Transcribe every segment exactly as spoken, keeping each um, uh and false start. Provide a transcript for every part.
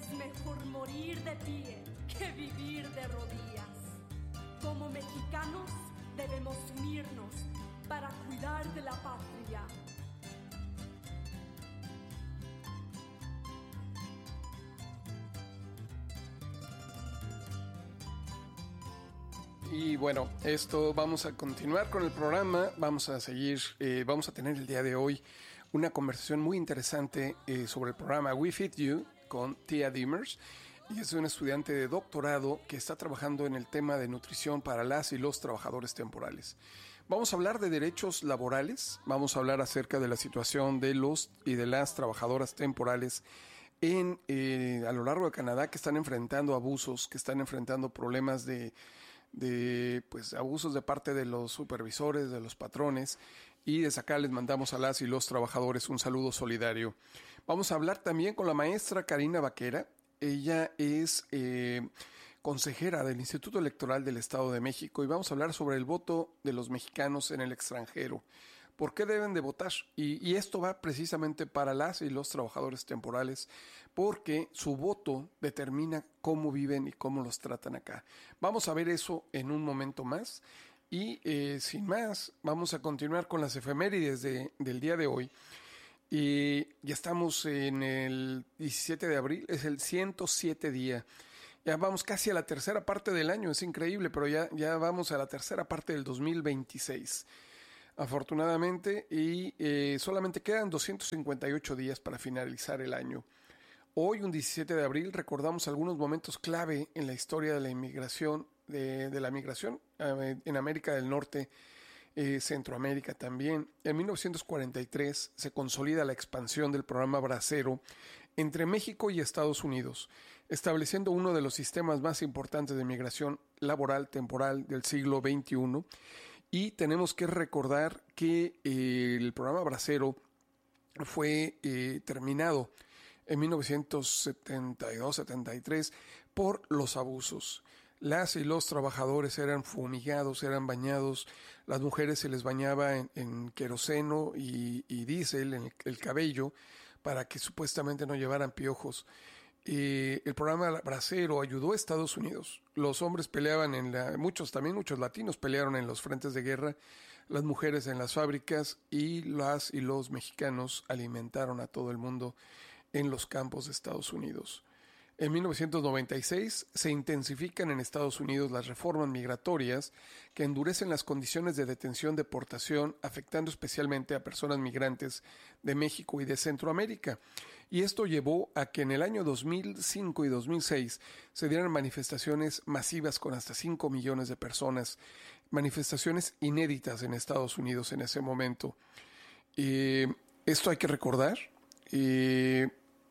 Es mejor morir de pie que vivir de rodillas. Como mexicanos debemos unirnos para cuidar de la patria. Y bueno, esto vamos a continuar con el programa, vamos a seguir, eh, vamos a tener el día de hoy una conversación muy interesante eh, sobre el programa We Feed You con Tia Diemers. Y es una estudiante de doctorado que está trabajando en el tema de nutrición para las y los trabajadores temporales. Vamos a hablar de derechos laborales, vamos a hablar acerca de la situación de los y de las trabajadoras temporales en, eh, a lo largo de Canadá, que están enfrentando abusos, que están enfrentando problemas de, de pues, abusos de parte de los supervisores, de los patrones. Y desde acá les mandamos a las y los trabajadores un saludo solidario. Vamos a hablar también con la maestra Karina Vaquera. Ella es eh, consejera del Instituto Electoral del Estado de México y vamos a hablar sobre el voto de los mexicanos en el extranjero. ¿Por qué deben de votar? Y, y esto va precisamente para las y los trabajadores temporales, porque su voto determina cómo viven y cómo los tratan acá. Vamos a ver eso en un momento más. Y eh, sin más, vamos a continuar con las efemérides de, del día de hoy. Y ya estamos en el diecisiete de abril, es el ciento siete día. Ya vamos casi a la tercera parte del año, es increíble, pero ya, ya vamos a la tercera parte del dos mil veintiséis. Afortunadamente, y eh, solamente quedan doscientos cincuenta y ocho días para finalizar el año. Hoy, un diecisiete de abril, recordamos algunos momentos clave en la historia de la inmigración, de, de la migración eh, en América del Norte, eh, Centroamérica también. En mil novecientos cuarenta y tres se consolida la expansión del programa Bracero entre México y Estados Unidos, estableciendo uno de los sistemas más importantes de migración laboral temporal del siglo veintiuno. Y tenemos que recordar que eh, el programa Bracero fue eh, terminado en mil novecientos setenta y dos setenta y tres por los abusos. Las y los trabajadores eran fumigados, eran bañados, las mujeres se les bañaba en, en queroseno y, y diésel en el, el cabello para que supuestamente no llevaran piojos. Eh, el programa Bracero ayudó a Estados Unidos. Los hombres peleaban en la, muchos también muchos latinos pelearon en los frentes de guerra, las mujeres en las fábricas y las y los mexicanos alimentaron a todo el mundo en los campos de Estados Unidos. En mil novecientos noventa y seis se intensifican en Estados Unidos las reformas migratorias que endurecen las condiciones de detención-deportación, afectando especialmente a personas migrantes de México y de Centroamérica. Y esto llevó a que en el año dos mil cinco y dos mil seis se dieran manifestaciones masivas con hasta cinco millones de personas, manifestaciones inéditas en Estados Unidos en ese momento. Eh, esto hay que recordar. Eh,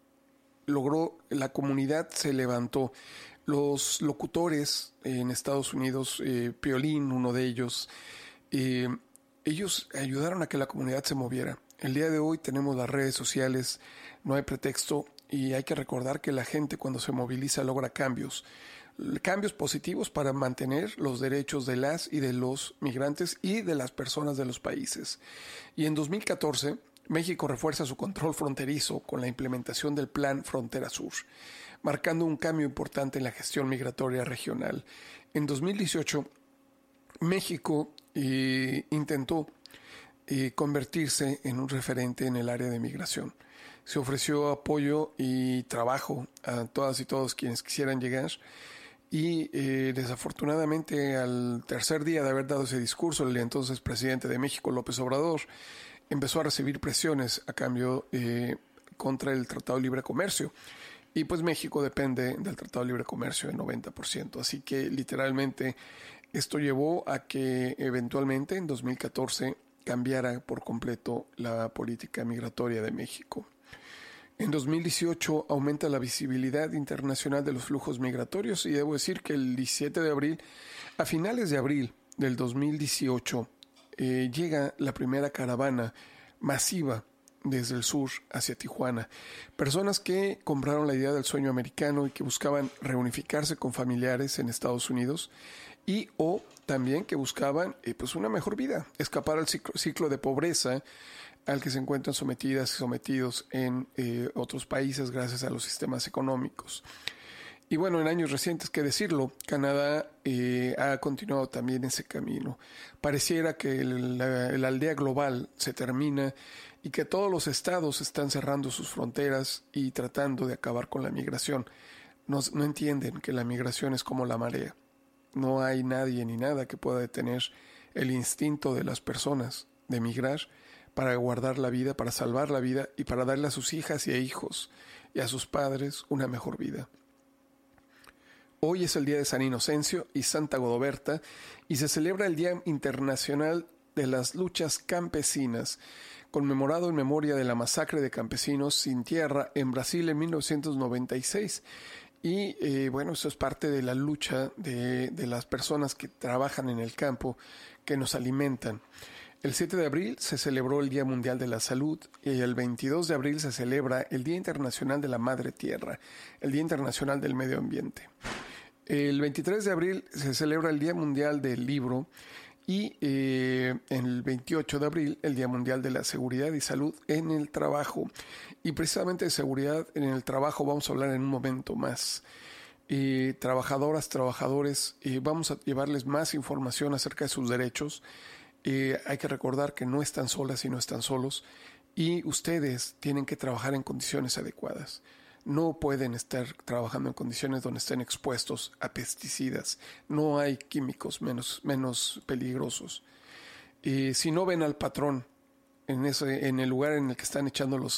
logró, la comunidad se levantó. Los locutores en Estados Unidos, eh, Piolín, uno de ellos, eh, ellos ayudaron a que la comunidad se moviera. El día de hoy tenemos las redes sociales, no hay pretexto y hay que recordar que la gente cuando se moviliza logra cambios, cambios positivos para mantener los derechos de las y de los migrantes y de las personas de los países. Y en dos mil catorce, México refuerza su control fronterizo con la implementación del Plan Frontera Sur, marcando un cambio importante en la gestión migratoria regional. En dos mil dieciocho, México eh, intentó eh, convertirse en un referente en el área de migración. Se ofreció apoyo y trabajo a todas y todos quienes quisieran llegar. Y eh, desafortunadamente, al tercer día de haber dado ese discurso, el entonces presidente de México, López Obrador, empezó a recibir presiones a cambio eh, contra el Tratado de Libre Comercio. Y pues México depende del Tratado de Libre Comercio en noventa por ciento. Así que literalmente esto llevó a que eventualmente en dos mil catorce cambiara por completo la política migratoria de México. En dos mil dieciocho aumenta la visibilidad internacional de los flujos migratorios y debo decir que el diecisiete de abril, a finales de abril del dos mil dieciocho, Eh, llega la primera caravana masiva desde el sur hacia Tijuana. Personas que compraron la idea del sueño americano y que buscaban reunificarse con familiares en Estados Unidos y o también que buscaban eh, pues una mejor vida, escapar al ciclo, ciclo de pobreza al que se encuentran sometidas y sometidos en eh, otros países gracias a los sistemas económicos. Y bueno, en años recientes, qué decirlo, Canadá eh, ha continuado también ese camino. Pareciera que el, la, la aldea global se termina y que todos los estados están cerrando sus fronteras y tratando de acabar con la migración. No, no entienden que la migración es como la marea. No hay nadie ni nada que pueda detener el instinto de las personas de migrar para guardar la vida, para salvar la vida y para darle a sus hijas y a hijos y a sus padres una mejor vida. Hoy es el día de San Inocencio y Santa Godoberta y se celebra el Día Internacional de las Luchas Campesinas, conmemorado en memoria de la masacre de campesinos sin tierra en Brasil en mil novecientos noventa y seis. Y eh, bueno, eso es parte de la lucha de, de las personas que trabajan en el campo, que nos alimentan. El siete de abril se celebró el Día Mundial de la Salud y el veintidós de abril se celebra el Día Internacional de la Madre Tierra, el Día Internacional del Medio Ambiente. El veintitrés de abril se celebra el Día Mundial del Libro y eh, el veintiocho de abril el Día Mundial de la Seguridad y Salud en el Trabajo. Y precisamente de seguridad en el trabajo vamos a hablar en un momento más. Eh, trabajadoras, trabajadores, eh, vamos a llevarles más información acerca de sus derechos. Eh, hay que recordar que no están solas y no están solos y ustedes tienen que trabajar en condiciones adecuadas. No pueden estar trabajando en condiciones donde estén expuestos a pesticidas. No hay químicos menos, menos peligrosos. Eh, si no ven al patrón en, ese, en el lugar en el que están echando los